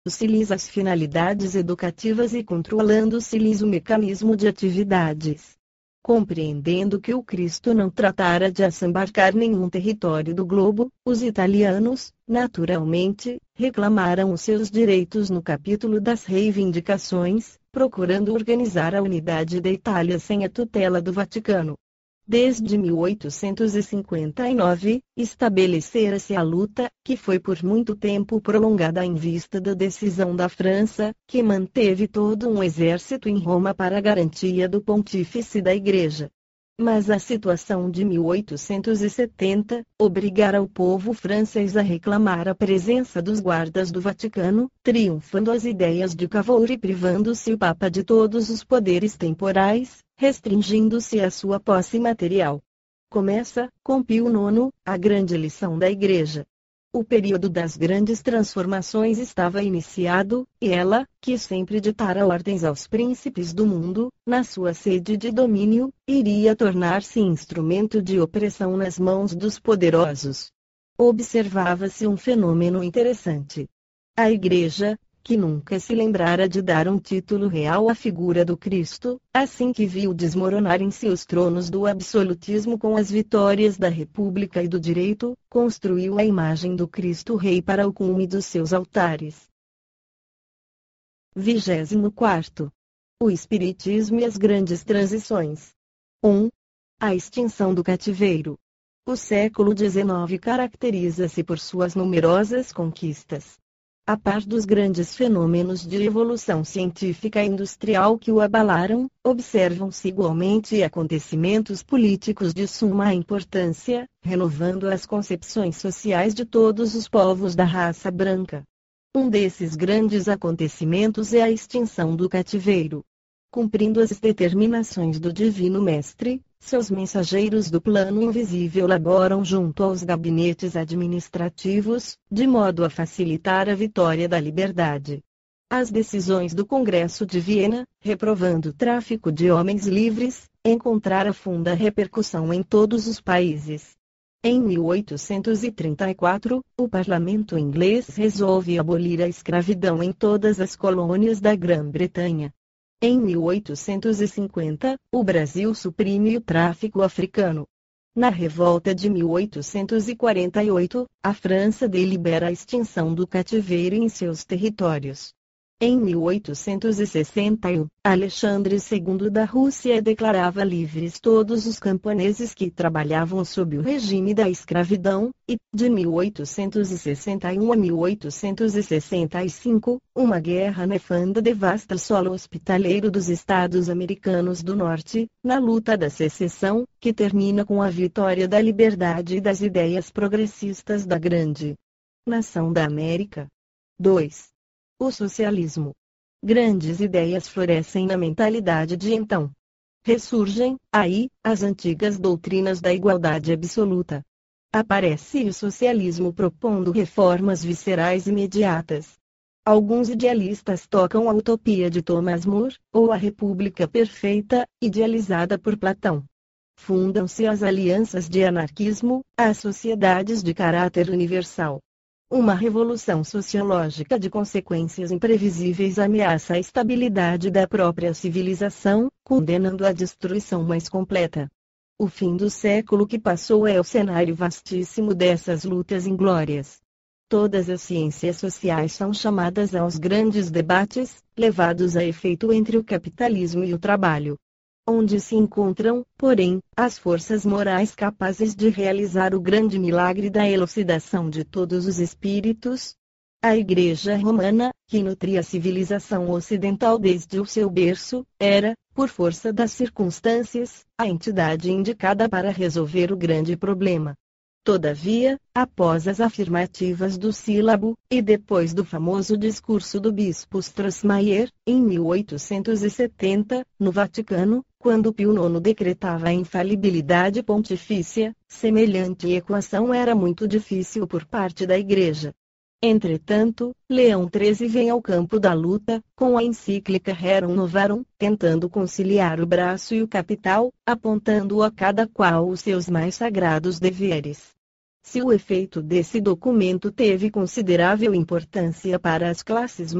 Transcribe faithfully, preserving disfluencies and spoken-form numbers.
se-lhes as finalidades educativas e controlando-se-lhes o mecanismo de atividades. Compreendendo que o Cristo não tratara de assambarcar nenhum território do globo, os italianos, naturalmente, reclamaram os seus direitos no capítulo das reivindicações, procurando organizar a unidade da Itália sem a tutela do Vaticano. Desde mil oitocentos e cinquenta e nove, estabelecera-se a luta, que foi por muito tempo prolongada em vista da decisão da França, que manteve todo um exército em Roma para a garantia do pontífice da Igreja. Mas a situação de mil oitocentos e setenta, obrigara o povo francês a reclamar a presença dos guardas do Vaticano, triunfando as ideias de Cavour e privando-se o Papa de todos os poderes temporais, restringindo-se a sua posse material. Começa, com Pio nono, a grande lição da Igreja. O período das grandes transformações estava iniciado, e ela, que sempre ditara ordens aos príncipes do mundo, na sua sede de domínio, iria tornar-se instrumento de opressão nas mãos dos poderosos. Observava-se um fenômeno interessante. A Igreja, que nunca se lembrara de dar um título real à figura do Cristo, assim que viu desmoronarem-se os tronos do absolutismo com as vitórias da República e do Direito, construiu a imagem do Cristo Rei para o cume dos seus altares. vigésimo quarto. O Espiritismo e as grandes transições. um. A extinção do cativeiro. O século dezenove caracteriza-se por suas numerosas conquistas. A par dos grandes fenômenos de evolução científica e industrial que o abalaram, observam-se igualmente acontecimentos políticos de suma importância, renovando as concepções sociais de todos os povos da raça branca. Um desses grandes acontecimentos é a extinção do cativeiro. Cumprindo as determinações do Divino Mestre, seus mensageiros do plano invisível laboram junto aos gabinetes administrativos, de modo a facilitar a vitória da liberdade. As decisões do Congresso de Viena, reprovando o tráfico de homens livres, encontraram funda repercussão em todos os países. Em mil oitocentos e trinta e quatro, o parlamento inglês resolve abolir a escravidão em todas as colônias da Grã-Bretanha. Em mil oitocentos e cinquenta, o Brasil suprime o tráfico africano. Na revolta de mil oitocentos e quarenta e oito, a França delibera a extinção do cativeiro em seus territórios. Em mil oitocentos e sessenta e um, Alexandre segundo da Rússia declarava livres todos os camponeses que trabalhavam sob o regime da escravidão, e, de mil oitocentos e sessenta e um a mil oitocentos e sessenta e cinco, uma guerra nefanda devasta o solo hospitaleiro dos Estados Americanos do Norte, na luta da secessão, que termina com a vitória da liberdade e das ideias progressistas da grande nação da América. dois. O socialismo. Grandes ideias florescem na mentalidade de então. Ressurgem, aí, as antigas doutrinas da igualdade absoluta. Aparece o socialismo propondo reformas viscerais imediatas. Alguns idealistas tocam a utopia de Thomas More, ou a República Perfeita, idealizada por Platão. Fundam-se as alianças de anarquismo, as sociedades de caráter universal. Uma revolução sociológica de consequências imprevisíveis ameaça a estabilidade da própria civilização, condenando a destruição mais completa. O fim do século que passou é o cenário vastíssimo dessas lutas inglórias. Todas as ciências sociais são chamadas aos grandes debates, levados a efeito entre o capitalismo e o trabalho. Onde se encontram, porém, as forças morais capazes de realizar o grande milagre da elucidação de todos os espíritos? A Igreja Romana, que nutria a civilização ocidental desde o seu berço, era, por força das circunstâncias, a entidade indicada para resolver o grande problema. Todavia, após as afirmativas do sílabo, e depois do famoso discurso do bispo Strossmayer, em mil oitocentos e setenta, no Vaticano, quando Pio nono decretava a infalibilidade pontifícia, semelhante equação era muito difícil por parte da Igreja. Entretanto, Leão treze vem ao campo da luta, com a encíclica Rerum Novarum, tentando conciliar o braço e o capital, apontando a cada qual os seus mais sagrados deveres. Se o efeito desse documento teve considerável importância para as classes